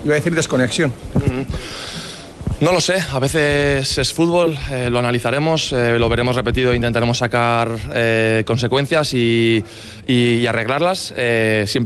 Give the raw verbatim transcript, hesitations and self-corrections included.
iba a decir desconexión. No lo sé, a veces es fútbol, eh, lo analizaremos, eh, lo veremos repetido e intentaremos sacar eh, consecuencias y, y, y arreglarlas. Eh, siempre